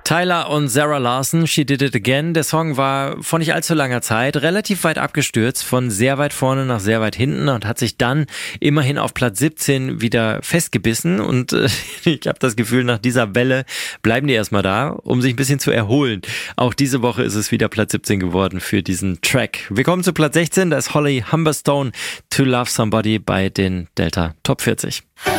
Tyler und Sarah Larson, She Did It Again. Der Song war vor nicht allzu langer Zeit relativ weit abgestürzt, von sehr weit vorne nach sehr weit hinten und hat sich dann immerhin auf Platz 17 wieder festgebissen. Und ich habe das Gefühl, nach dieser Welle bleiben die erstmal da, um sich ein bisschen zu erholen. Auch diese Woche ist es wieder Platz 17 geworden für diesen Track. Wir kommen zu Platz 16, da ist Holly Humberstone, To Love Somebody bei den Delta Top 40.